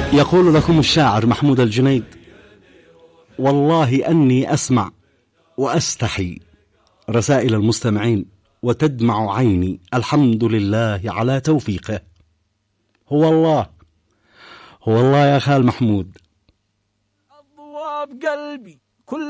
يقول لكم الشاعر محمود الجنيد: والله أني أسمع وأستحي رسائل المستمعين وتدمع عيني، الحمد لله على توفيقه. هو الله يا خال محمود. أضوى بقلبي